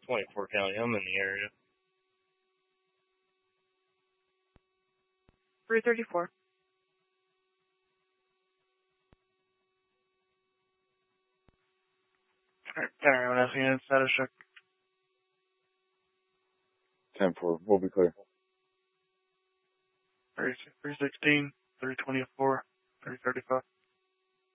24 County. I'm in the area. 334. Alright, everyone else unit, status check. 10-4, we'll be clear. 316, 324, 335.